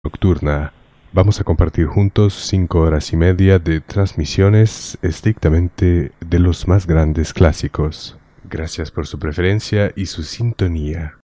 Nocturna. Vamos a compartir juntos 5 horas y media de transmisiones estrictamente de los más grandes clásicos. Gracias por su preferencia y su sintonía.